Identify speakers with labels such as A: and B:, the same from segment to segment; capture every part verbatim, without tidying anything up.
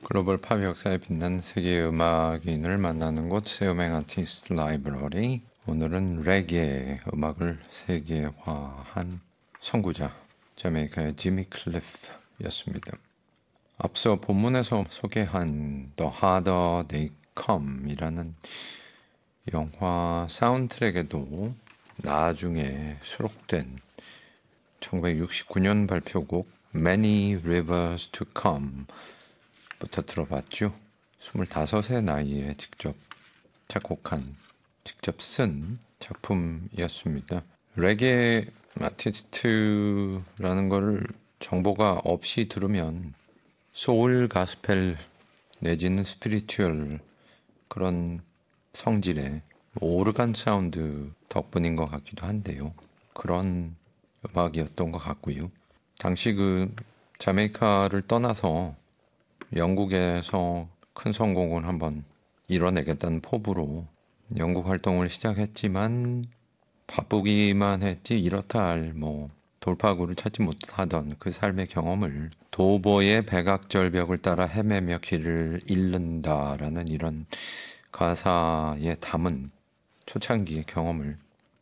A: 글로벌 팝 역사에 빛난 세계 음악인을 만나는 곳 세우맹 아티스트 라이브러리. 오늘은 레게 음악을 세계화한 선구자 자메이카의 지미 클리프였습니다. 앞서 본문에서 소개한 The Harder They Come이라는 영화 사운드트랙에도 나중에 수록된 천구백육십구 년 발표곡 Many Rivers to Come 부터 들어봤죠. 스물다섯의 나이에 직접 작곡한, 직접 쓴 작품이었습니다. 레게 아티스트라는 거를 정보가 없이 들으면 소울 가스펠 내지는 스피리추얼 그런 성질의 오르간 사운드 덕분인 것 같기도 한데요. 그런 음악이었던 것 같고요. 당시 그 자메이카를 떠나서 영국에서 큰 성공을 한번 이뤄내겠다는 포부로 영국 활동을 시작했지만 바쁘기만 했지 이렇다 할 뭐 돌파구를 찾지 못하던 그 삶의 경험을 도보의 백악절벽을 따라 헤매며 길을 잃는다라는 이런 가사에 담은 초창기의 경험을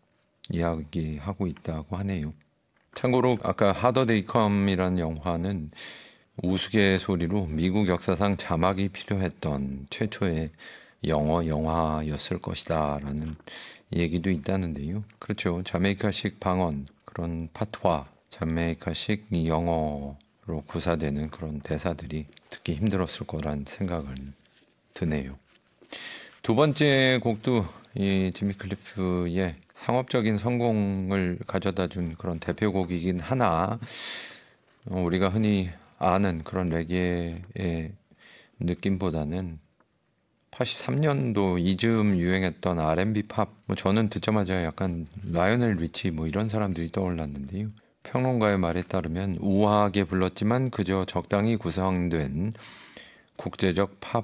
A: 이야기하고 있다고 하네요. 참고로 아까 하더 데이 컴이라는 영화는 우스갯소리로 미국 역사상 자막이 필요했던 최초의 영어 영화였을 것이다 라는 얘기도 있다는데요. 그렇죠. 자메이카식 방언, 그런 파트와 자메이카식 영어로 구사되는 그런 대사들이 듣기 힘들었을 거란 생각은 드네요. 두 번째 곡도 이 지미 클리프의 상업적인 성공을 가져다 준 그런 대표곡이긴 하나 우리가 흔히 아는 그런 레게의 느낌보다는 팔십삼 년도 이즈음 유행했던 알앤비 팝, 뭐 저는 듣자마자 약간 라이오넬 리치 뭐 이런 사람들이 떠올랐는데요. 평론가의 말에 따르면 우아하게 불렀지만 그저 적당히 구성된 국제적 팝